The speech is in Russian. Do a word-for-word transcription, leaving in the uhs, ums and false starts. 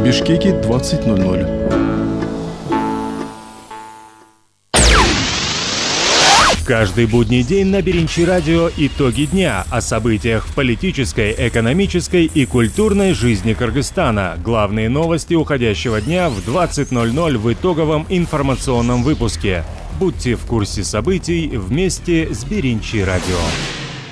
В Бишкеке двадцать ноль ноль. Каждый будний день на Беринчи радио итоги дня о событиях в политической, экономической и культурной жизни Кыргызстана. Главные новости уходящего дня в двадцать ноль ноль в итоговом информационном выпуске. Будьте в курсе событий вместе с Беринчи радио.